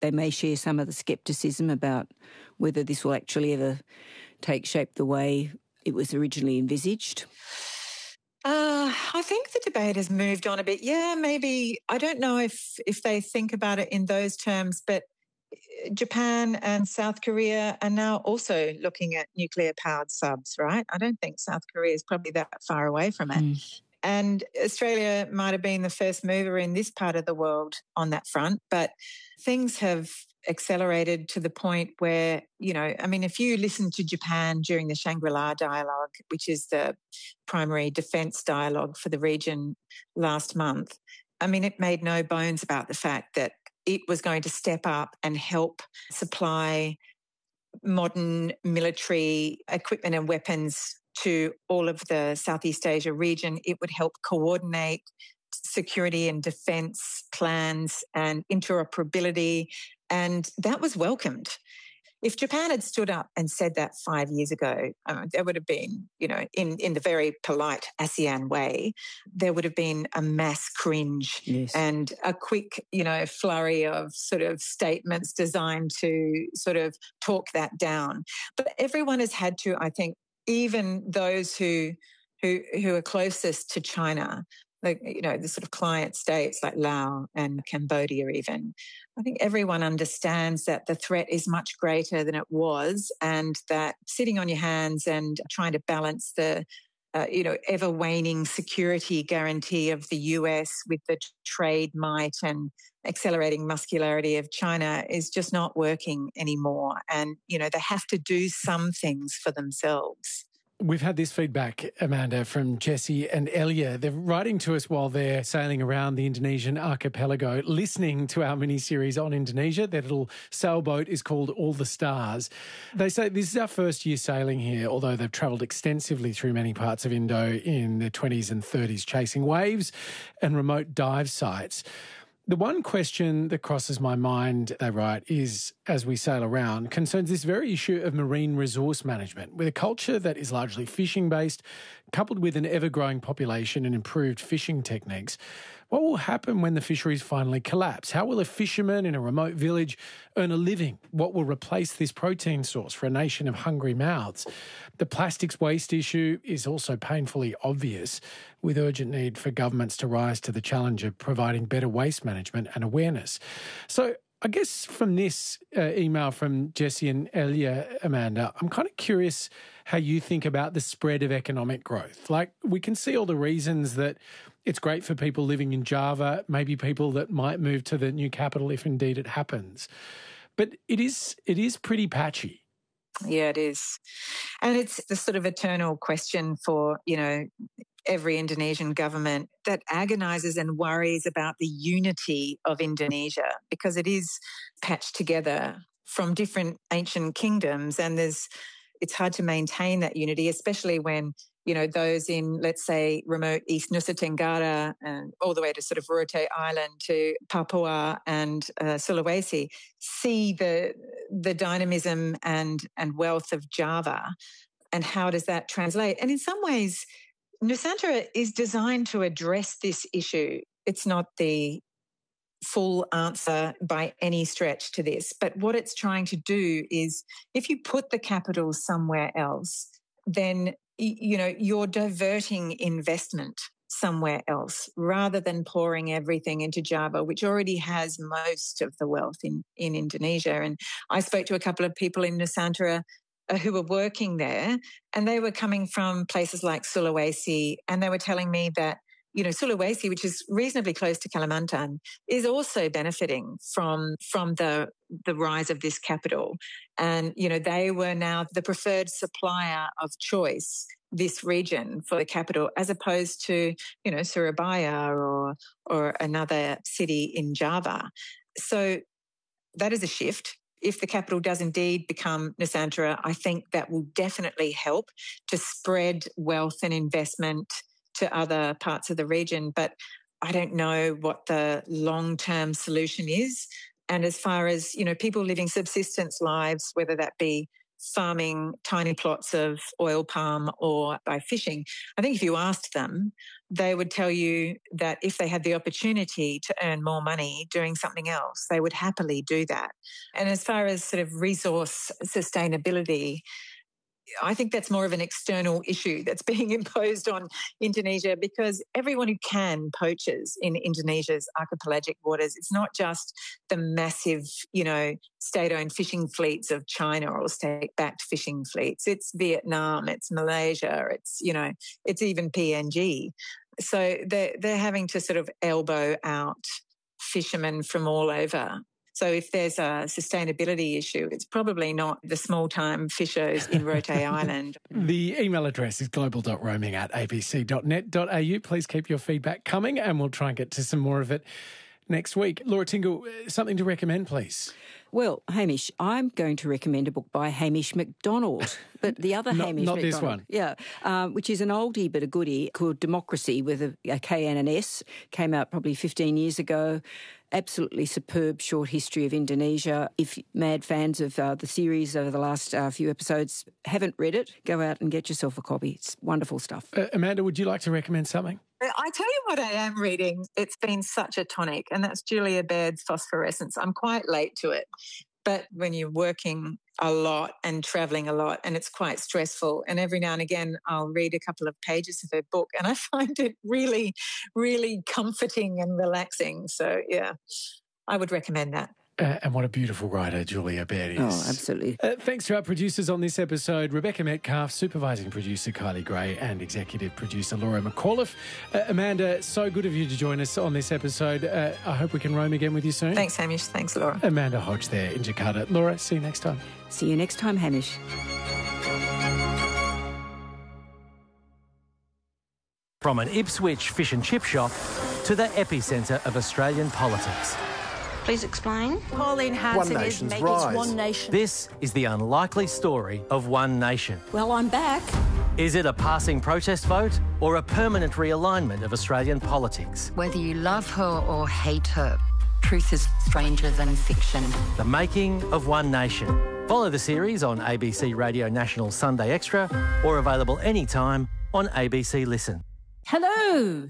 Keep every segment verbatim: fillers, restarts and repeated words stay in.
they may share some of the scepticism about whether this will actually ever take shape the way it was originally envisaged? Uh, I think the debate has moved on a bit. Yeah, maybe. I don't know if if they think about it in those terms, but Japan and South Korea are now also looking at nuclear-powered subs, right? I don't think South Korea is probably that far away from it. Mm. And Australia might have been the first mover in this part of the world on that front, but things have accelerated to the point where, you know, I mean, if you listen to Japan during the Shangri-La dialogue, which is the primary defence dialogue for the region last month, I mean, it made no bones about the fact that it was going to step up and help supply modern military equipment and weapons to all of the Southeast Asia region. It would help coordinate security and defence plans and interoperability, and that was welcomed. If Japan had stood up and said that five years ago, um, there would have been, you know, in, in the very polite ASEAN way, there would have been a mass cringe yes. and a quick, you know, flurry of sort of statements designed to sort of talk that down. But everyone has had to, I think, even those who who who are closest to China, like, you know, the sort of client states like Laos and Cambodia even, I think everyone understands that the threat is much greater than it was, and that sitting on your hands and trying to balance the, uh, you know, ever-waning security guarantee of the U S with the trade might and accelerating muscularity of China is just not working anymore. And, you know, they have to do some things for themselves. We've had this feedback, Amanda, from Jessie and Elia. They're writing to us while they're sailing around the Indonesian archipelago, listening to our mini-series on Indonesia. Their little sailboat is called All the Stars. They say this is our first year sailing here, although they've travelled extensively through many parts of Indo in their twenties and thirties, chasing waves and remote dive sites. The one question that crosses my mind, they write, is, as we sail around, concerns this very issue of marine resource management. With a culture that is largely fishing-based, coupled with an ever-growing population and improved fishing techniques, what will happen when the fisheries finally collapse? How will a fisherman in a remote village earn a living? What will replace this protein source for a nation of hungry mouths? The plastics waste issue is also painfully obvious, with urgent need for governments to rise to the challenge of providing better waste management and awareness. So I guess from this uh, email from Jessie and Elia, Amanda, I'm kind of curious how you think about the spread of economic growth. Like, we can see all the reasons that it's great for people living in Java, maybe people that might move to the new capital if indeed it happens. But it is it is pretty patchy. Yeah, it is. And it's the sort of eternal question for, you know, every Indonesian government that agonises and worries about the unity of Indonesia, because it is patched together from different ancient kingdoms, and there's it's hard to maintain that unity, especially when, you know, those in, let's say, remote East Nusa Tenggara and all the way to sort of Rote Island to Papua and uh, Sulawesi see the the dynamism and and wealth of Java, and how does that translate? And in some ways, Nusantara is designed to address this issue. It's not the full answer by any stretch to this, but what it's trying to do is, if you put the capital somewhere else, then, you know, you're diverting investment somewhere else rather than pouring everything into Java, which already has most of the wealth in, in Indonesia. And I spoke to a couple of people in Nusantara who were working there, and they were coming from places like Sulawesi, and they were telling me that, you know, Sulawesi, which is reasonably close to Kalimantan, is also benefiting from from the the rise of this capital. And, you know, they were now the preferred supplier of choice, this region, for the capital, as opposed to, you know, Surabaya or or another city in Java. So that is a shift. If the capital does indeed become Nusantara, I think that will definitely help to spread wealth and investment to other parts of the region. But I don't know what the long-term solution is. And as far as, you know, people living subsistence lives, whether that be farming tiny plots of oil palm or by fishing. I think if you asked them, they would tell you that if they had the opportunity to earn more money doing something else, they would happily do that. And as far as sort of resource sustainability, I think that's more of an external issue that's being imposed on Indonesia, because everyone who can poaches in Indonesia's archipelagic waters. It's not just the massive, you know, state-owned fishing fleets of China or state-backed fishing fleets. It's Vietnam, it's Malaysia, it's, you know, it's even P N G. So they're, they're having to sort of elbow out fishermen from all over. So if there's a sustainability issue, it's probably not the small-time fishers in Rote Island. The email address is global dot roaming at a b c dot net dot a u. Please keep your feedback coming and we'll try and get to some more of it next week. Laura Tingle, something to recommend, please? Well, Hamish, I'm going to recommend a book by Hamish MacDonald, but the other not, Hamish not MacDonald. Not this one. Yeah, um, which is an oldie but a goodie called Democracy with a, a K and an S. Came out probably fifteen years ago. Absolutely superb short history of Indonesia. If mad fans of uh, the series over the last uh, few episodes haven't read it, go out and get yourself a copy. It's wonderful stuff. Uh, Amanda, would you like to recommend something? I tell you what I am reading. It's been such a tonic, and that's Julia Baird's Phosphorescence. I'm quite late to it, but when you're working a lot and travelling a lot, and it's quite stressful, and every now and again I'll read a couple of pages of her book and I find it really, really comforting and relaxing. So, yeah, I would recommend that. Uh, and what a beautiful writer Julia Baird is. Oh, absolutely. Uh, thanks to our producers on this episode, Rebecca Metcalf, supervising producer Kylie Gray, and executive producer Laura McAuliffe. Uh, Amanda, so good of you to join us on this episode. Uh, I hope we can roam again with you soon. Thanks, Hamish. Thanks, Laura. Amanda Hodge there in Jakarta. Laura, see you next time. See you next time, Hamish. From an Ipswich fish and chip shop to the epicentre of Australian politics. Please explain. Pauline Hanson is making One Nation. This is the unlikely story of One Nation. Well, I'm back. Is it a passing protest vote or a permanent realignment of Australian politics? Whether you love her or hate her, truth is stranger than fiction. The making of One Nation. Follow the series on A B C Radio National Sunday Extra or available anytime on A B C Listen. Hello.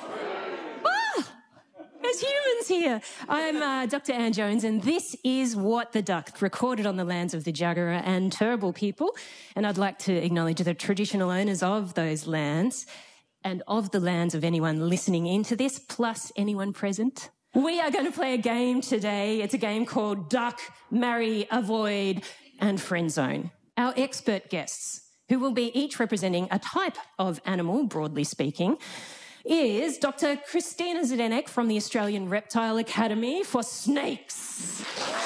There's humans here. I'm uh, Doctor Anne Jones, and this is What the Duck, recorded on the lands of the Jagera and Turrbal people. And I'd like to acknowledge the traditional owners of those lands and of the lands of anyone listening into this, plus anyone present. We are going to play a game today. It's a game called Duck, Marry, Avoid, and Friend Zone. Our expert guests, who will be each representing a type of animal, broadly speaking, is Doctor Christina Zdenek from the Australian Reptile Academy for snakes.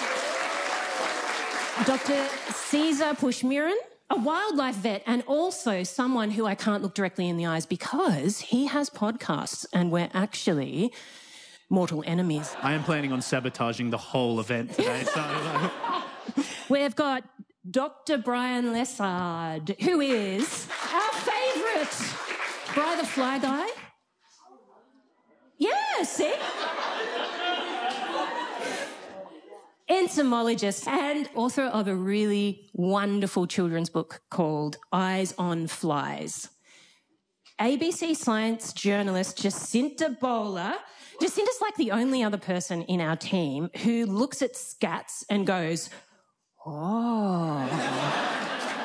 Doctor Caesar Pushmiran, a wildlife vet and also someone who I can't look directly in the eyes because he has podcasts and we're actually mortal enemies. I am planning on sabotaging the whole event today. So We've got Doctor Brian Lessard, who is our favourite Bri the Fly Guy. Yeah, see? Entomologist and author of a really wonderful children's book called Eyes on Flies. A B C Science journalist Jacinta Bowler. Jacinta's like the only other person in our team who looks at scats and goes, oh...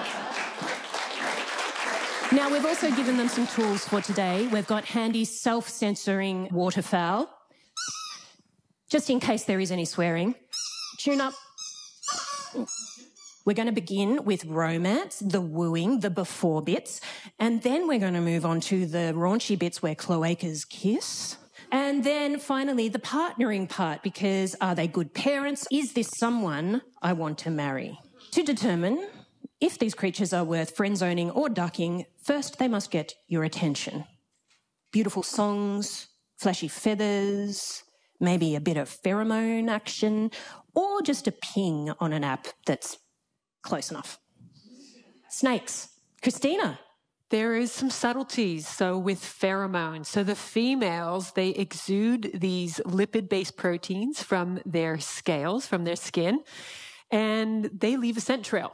Now, we've also given them some tools for today. We've got handy self-censoring waterfowl, just in case there is any swearing. Tune up. We're going to begin with romance, the wooing, the before bits, and then we're going to move on to the raunchy bits where cloacas kiss. And then finally, the partnering part, because are they good parents? Is this someone I want to marry? To determine if these creatures are worth friend-zoning or ducking, first they must get your attention. Beautiful songs, flashy feathers, maybe a bit of pheromone action, or just a ping on an app that's close enough. Snakes. Christina. There is some subtleties, so with pheromones. So the females, they exude these lipid-based proteins from their scales, from their skin, and they leave a scent trail.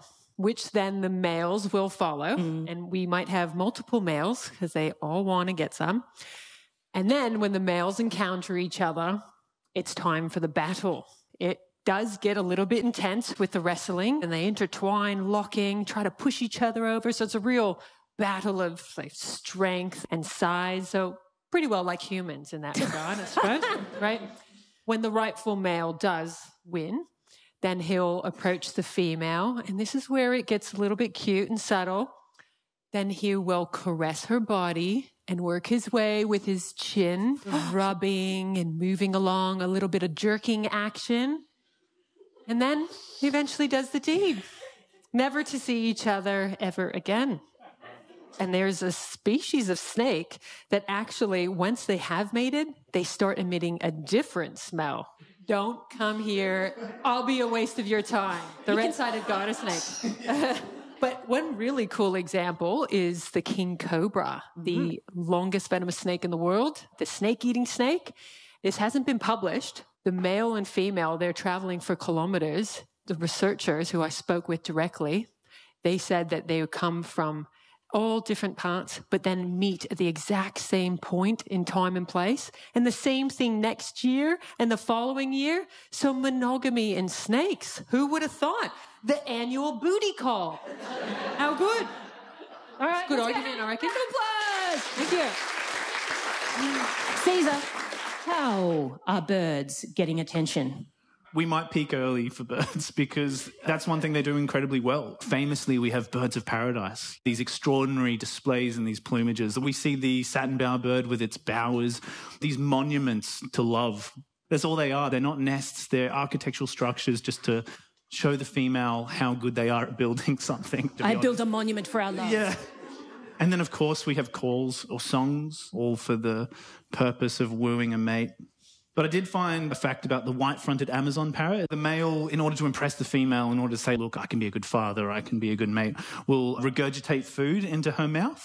which then the males will follow. Mm. And we might have multiple males because they all want to get some. And then when the males encounter each other, it's time for the battle. It does get a little bit intense with the wrestling, and they intertwine, locking, try to push each other over. So it's a real battle of like strength and size. So pretty well like humans in that regard, I suppose, right? When the rightful male does win, then he'll approach the female, and this is where it gets a little bit cute and subtle. Then he will caress her body and work his way with his chin, rubbing and moving along, a little bit of jerking action. And then he eventually does the deed, never to see each other ever again. And there's a species of snake that actually, once they have mated, they start emitting a different smell. Don't come here. I'll be a waste of your time. The red-sided garter snake. But one really cool example is the king cobra, the mm-hmm. longest venomous snake in the world, the snake-eating snake. This hasn't been published. The male and female, they're traveling for kilometers. The researchers who I spoke with directly, they said that they would come from all different parts, but then meet at the exact same point in time and place, and the same thing next year and the following year. So monogamy in snakes, who would have thought? The annual booty call. How good? All right, good argument, I reckon. Applause. Thank you. Caesar, how are birds getting attention? We might peak early for birds because that's one thing they do incredibly well. Famously, we have birds of paradise, these extraordinary displays and these plumages. We see the satin bower bird with its bowers, these monuments to love. That's all they are. They're not nests. They're architectural structures just to show the female how good they are at building something. I build a monument for our love. Yeah. And then, of course, we have calls or songs, all for the purpose of wooing a mate. But I did find a fact about the white-fronted Amazon parrot. The male, in order to impress the female, in order to say, look, I can be a good father, I can be a good mate, will regurgitate food into her mouth.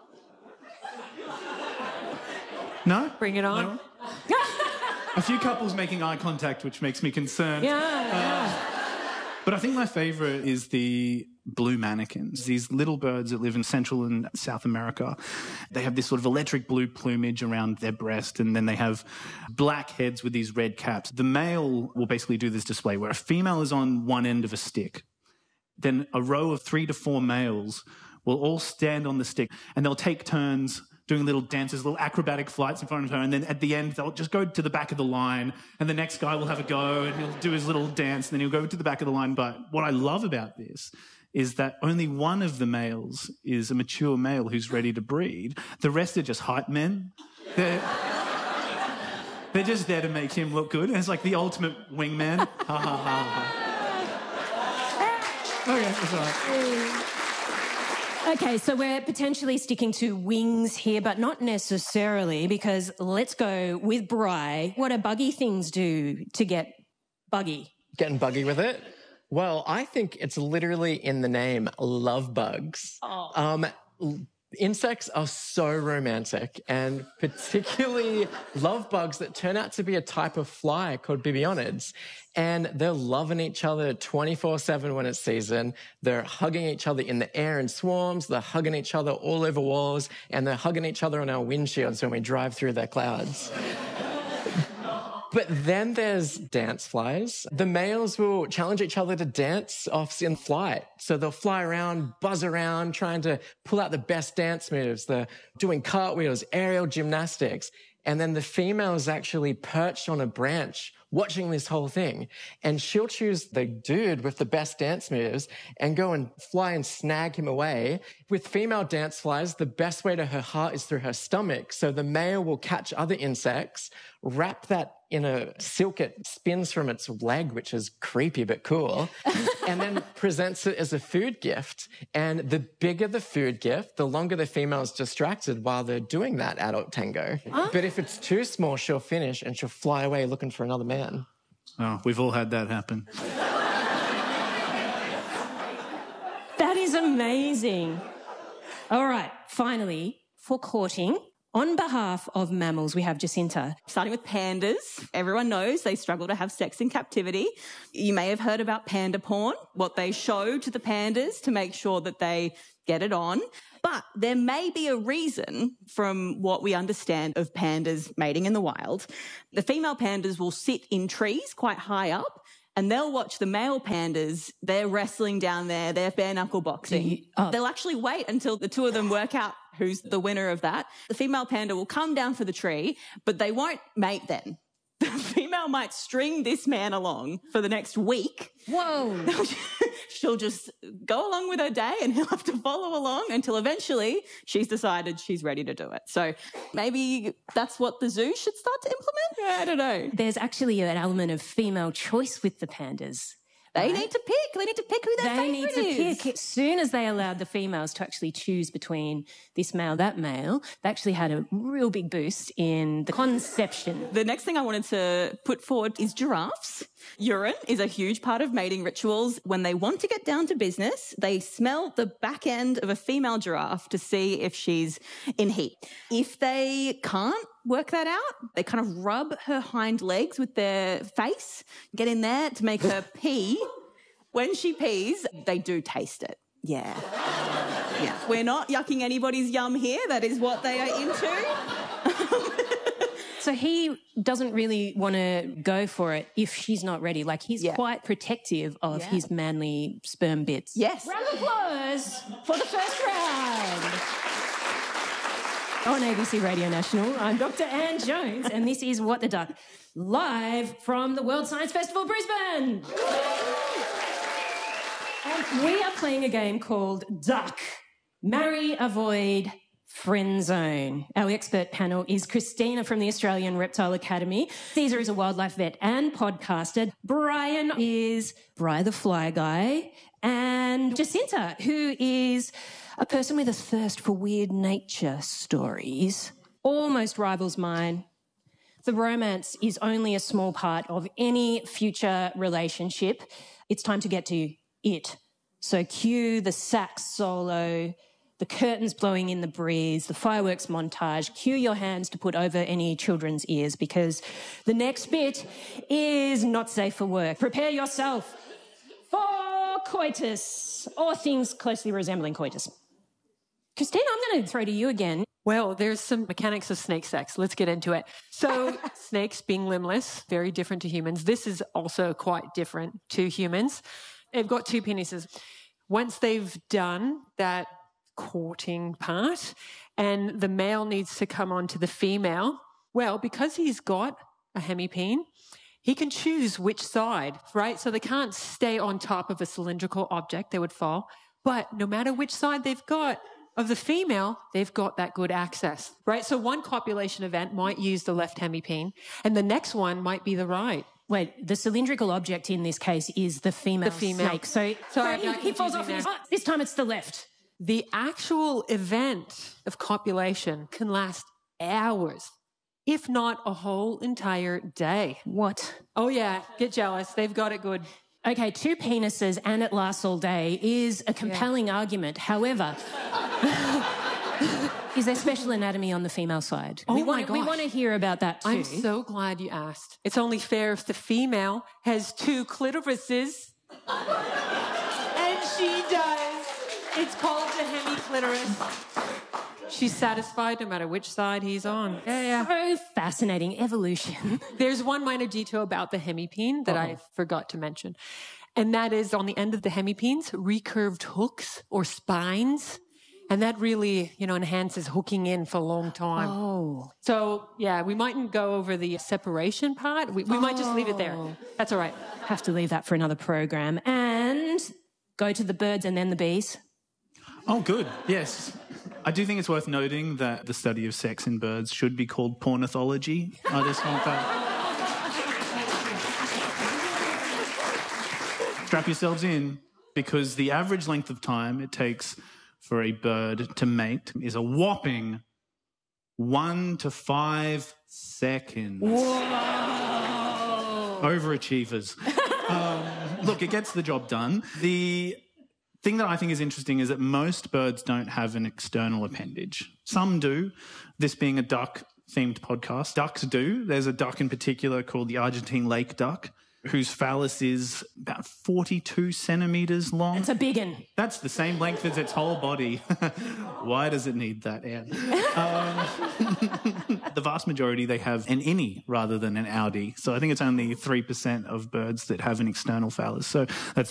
No? Bring it on. No? A few couples making eye contact, which makes me concerned. Yeah, yeah. Uh, but I think my favourite is the blue manakins, these little birds that live in Central and South America. They have this sort of electric blue plumage around their breast, and then they have black heads with these red caps. The male will basically do this display where a female is on one end of a stick. Then a row of three to four males will all stand on the stick, and they'll take turns doing little dances, little acrobatic flights in front of her, and then at the end they'll just go to the back of the line, and the next guy will have a go, and he'll do his little dance, and then he'll go to the back of the line. But what I love about this is that only one of the males is a mature male who's ready to breed. The rest are just hype men. They're, they're just there to make him look good. And it's like the ultimate wingman. Ha, ha, ha, ha. Okay, that's all right. Okay, so we're potentially sticking to wings here, but not necessarily, because let's go with Bri. What do buggy things do to get buggy? Getting buggy with it? Well, I think it's literally in the name, love bugs. Oh. Um, insects are so romantic, and particularly love bugs that turn out to be a type of fly called bibionids. And they're loving each other twenty-four seven when it's season. They're hugging each other in the air in swarms. They're hugging each other all over walls, and they're hugging each other on our windshields when we drive through their clouds. But then there's dance flies. The males will challenge each other to dance off in flight. So they'll fly around, buzz around, trying to pull out the best dance moves. They're doing cartwheels, aerial gymnastics. And then the female is actually perched on a branch watching this whole thing. And she'll choose the dude with the best dance moves and go and fly and snag him away. With female dance flies, the best way to her heart is through her stomach. So the male will catch other insects, wrap that in a silk it spins from its leg, which is creepy but cool, and then presents it as a food gift. And the bigger the food gift, the longer the female's distracted while they're doing that adult tango. Huh? But if it's too small, she'll finish and she'll fly away looking for another man. Oh, we've all had that happen. That is amazing. All right, finally, for courting, On behalf of mammals, we have Jacinta. Starting with pandas. Everyone knows they struggle to have sex in captivity. You may have heard about panda porn, what they show to the pandas to make sure that they get it on. But there may be a reason from what we understand of pandas mating in the wild. The female pandas will sit in trees quite high up, and they'll watch the male pandas. They're wrestling down there. They're bare knuckle boxing. You, oh. They'll actually wait until the two of them work out who's the winner of that. The female panda will come down for the tree, but they won't mate then. The female might string this man along for the next week. Whoa. She'll just go along with her day and he'll have to follow along until eventually she's decided she's ready to do it. So maybe that's what the zoo should start to implement? I don't know. There's actually an element of female choice with the pandas. They right? need to pick. They need to pick who their they favourite is. They need to pick. As soon as they allowed the females to actually choose between this male, that male, they actually had a real big boost in the conception. The next thing I wanted to put forward is giraffes. Urine is a huge part of mating rituals. When they want to get down to business, they smell the back end of a female giraffe to see if she's in heat. If they can't work that out, they kind of rub her hind legs with their face, get in there to make her pee. When she pees, they do taste it. Yeah. Yeah. We're not yucking anybody's yum here. That is what they are into. So he doesn't really want to go for it if she's not ready. Like, he's yeah. quite protective of yeah. his manly sperm bits. Yes. Round of applause for the first round. On A B C Radio National, I'm Doctor Anne Jones, and this is What the Duck, live from the World Science Festival, Brisbane. And we are playing a game called Duck, Marry, Avoid, Friend Zone. Our expert panel is Christina from the Australian Reptile Academy. Caesar is a wildlife vet and podcaster. Brian is Bri the Fly Guy. And Jacinta, who is a person with a thirst for weird nature stories, almost rivals mine. The romance is only a small part of any future relationship. It's time to get to it. So cue the sax solo, the curtains blowing in the breeze, the fireworks montage. Cue your hands to put over any children's ears, because the next bit is not safe for work. Prepare yourself for coitus, or things closely resembling coitus. Christina, I'm going to throw to you again. Well, there's some mechanics of snake sex. Let's get into it. So snakes being limbless, very different to humans. This is also quite different to humans. They've got two penises. Once they've done that courting part and the male needs to come on to the female, well, because he's got a hemipene, he can choose which side, right? So they can't stay on top of a cylindrical object. They would fall. But no matter which side they've got of the female, they've got that good access, right? So one copulation event might use the left hemipene and the next one might be the right. Wait, the cylindrical object in this case is the female, the female. snake. So Sorry, he, he falls off. His, oh, this time it's the left. The actual event of copulation can last hours, if not a whole entire day. What? Oh, yeah. Get jealous. They've got it good. Okay, two penises and it lasts all day is a compelling yeah. argument. However, is there special anatomy on the female side? Oh, we my want, gosh. We want to hear about that too. I'm so glad you asked. It's only fair if the female has two clitorises. And she does. It's called the hemiclitoris. She's satisfied no matter which side he's on. Yeah, yeah. So fascinating. Evolution. There's one minor detail about the hemipene that oh. I forgot to mention. And that is on the end of the hemipenes, recurved hooks or spines. And that really, you know, enhances hooking in for a long time. Oh. So, yeah, we mightn't go over the separation part. We, we oh. might just leave it there. That's all right. Have to leave that for another program. And go to the birds and then the bees. Oh, good. Yes. I do think it's worth noting that the study of sex in birds should be called pornithology. I just want that. Strap yourselves in, because the average length of time it takes for a bird to mate is a whopping one to five seconds. Whoa! Overachievers. um, look, it gets the job done. The thing that I think is interesting is that most birds don't have an external appendage. Some do, this being a duck-themed podcast. Ducks do. There's a duck in particular called the Argentine lake duck, whose phallus is about forty-two centimetres long. It's a big one. That's the same length as its whole body. Why does it need that, Anne? Um, the vast majority, they have an innie rather than an outie. So I think it's only three percent of birds that have an external phallus. So that's